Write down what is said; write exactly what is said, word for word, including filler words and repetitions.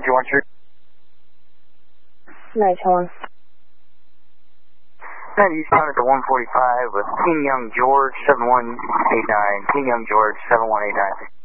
George. ninety-one. And you found at the one forty-five with King Young George, seven one eight nine. King Young George, seven one eight nine.